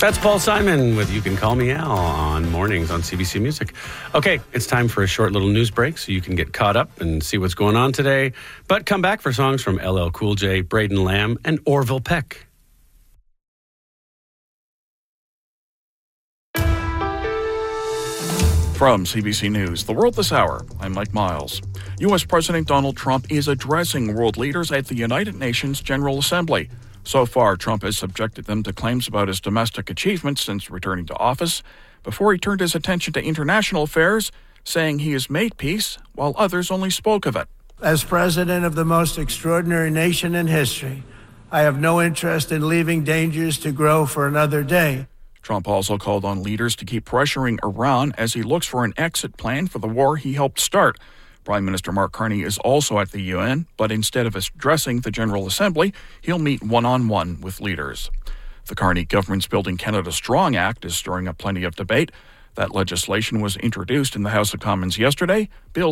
That's Paul Simon with You Can Call Me Al on mornings on CBC Music. Okay, it's time for a short little news break so you can get caught up and see what's going on today. But come back for songs from LL Cool J, Braden Lamb, and Orville Peck. From CBC News, The World This Hour, I'm Mike Miles. U.S. President Donald Trump is addressing world leaders at the United Nations General Assembly. So far, Trump has subjected them to claims about his domestic achievements since returning to office, before he turned his attention to international affairs, saying he has made peace while others only spoke of it. As president of the most extraordinary nation in history, I have no interest in leaving dangers to grow for another day. Trump also called on leaders to keep pressuring Iran as he looks for an exit plan for the war he helped start. Prime Minister Mark Carney is also at the UN, but instead of addressing the General Assembly, he'll meet one-on-one with leaders. The Carney government's Building Canada Strong Act is stirring up plenty of debate. That legislation was introduced in the House of Commons yesterday. Bill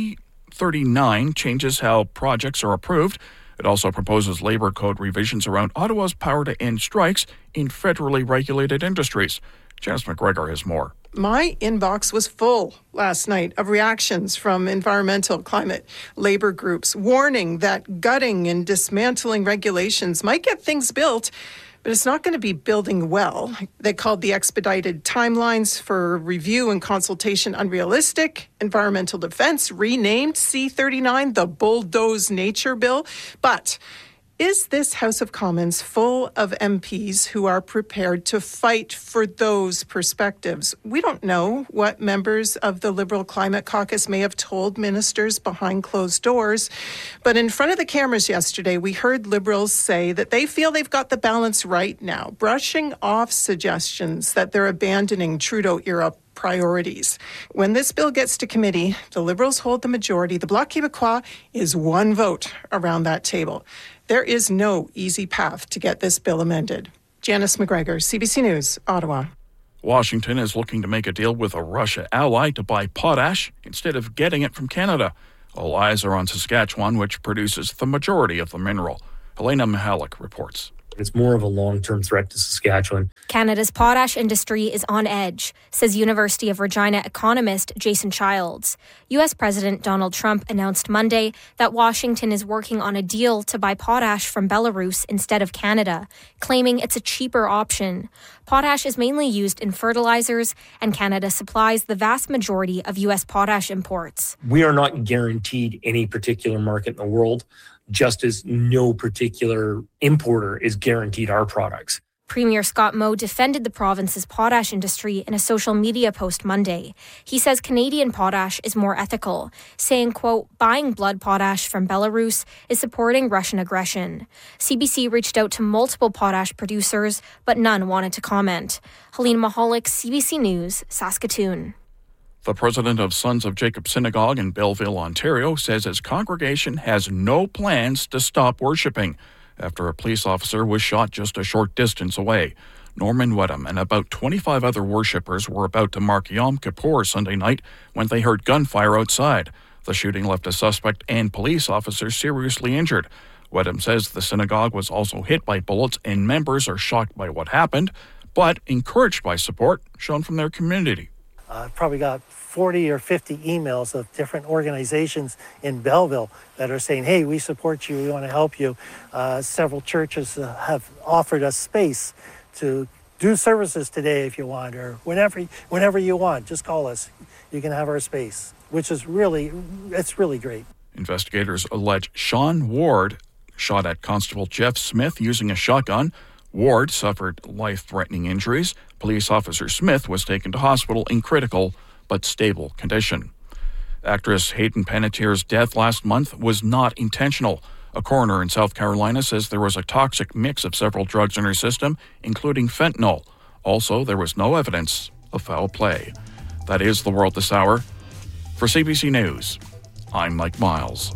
C-39 changes how projects are approved. It also proposes labor code revisions around Ottawa's power to end strikes in federally regulated industries. Janice McGregor has more. My inbox was full last night of reactions from environmental climate labor groups warning that gutting and dismantling regulations might get things built, but it's not going to be building well. They called the expedited timelines for review and consultation unrealistic. Environmental Defense renamed C-39 the Bulldoze Nature Bill. But is this House of Commons full of MPs who are prepared to fight for those perspectives? We don't know what members of the Liberal Climate Caucus may have told ministers behind closed doors, but in front of the cameras yesterday, we heard Liberals say that they feel they've got the balance right now, brushing off suggestions that they're abandoning Trudeau-era priorities. When this bill gets to committee, the Liberals hold the majority. The Bloc Québécois is one vote around that table. There is no easy path to get this bill amended. Janice McGregor, CBC News, Ottawa. Washington is looking to make a deal with a Russia ally to buy potash instead of getting it from Canada. All eyes are on Saskatchewan, which produces the majority of the mineral. Helena Mihalik reports. It's more of a long-term threat to Saskatchewan. Canada's potash industry is on edge, says University of Regina economist Jason Childs. U.S. President Donald Trump announced Monday that Washington is working on a deal to buy potash from Belarus instead of Canada, claiming it's a cheaper option. Potash is mainly used in fertilizers, and Canada supplies the vast majority of U.S. potash imports. We are not guaranteed any particular market in the world, just as no particular importer is guaranteed our products. Premier Scott Moe defended the province's potash industry in a social media post Monday. He says Canadian potash is more ethical, saying, quote, buying blood potash from Belarus is supporting Russian aggression. CBC reached out to multiple potash producers, but none wanted to comment. Helene Mahalik, CBC News, Saskatoon. The president of Sons of Jacob Synagogue in Belleville, Ontario, says his congregation has no plans to stop worshiping after a police officer was shot just a short distance away. Norman Wedham and about 25 other worshippers were about to mark Yom Kippur Sunday night when they heard gunfire outside. The shooting left a suspect and police officer seriously injured. Wedham says the synagogue was also hit by bullets and members are shocked by what happened, but encouraged by support shown from their community. I've probably got 40 or 50 emails of different organizations in Belleville that are saying, hey, we support you, we want to help you. Several churches have offered us space to do services today if you want, or whenever you want, just call us. You can have our space, which is really great. Investigators allege Sean Ward shot at Constable Jeff Smith using a shotgun. Ward suffered life-threatening injuries. Police officer Smith was taken to hospital in critical but stable condition. Actress Hayden Panettiere's death last month was not intentional. A coroner in South Carolina says there was a toxic mix of several drugs in her system, including fentanyl. Also, there was no evidence of foul play. That is The World This Hour. For CBC News, I'm Mike Miles.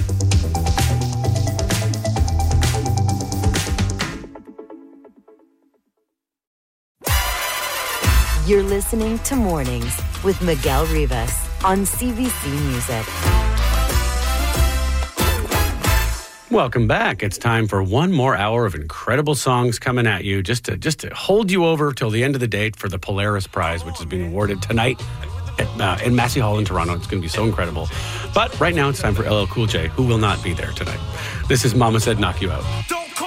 You're listening to Mornings with Miguel Rivas on CBC Music. Welcome back. It's time for one more hour of incredible songs coming at you, just to hold you over till the end of the day for the Polaris Prize, which is being awarded tonight in Massey Hall in Toronto. It's going to be so incredible. But right now it's time for LL Cool J, who will not be there tonight. This is Mama Said Knock You Out.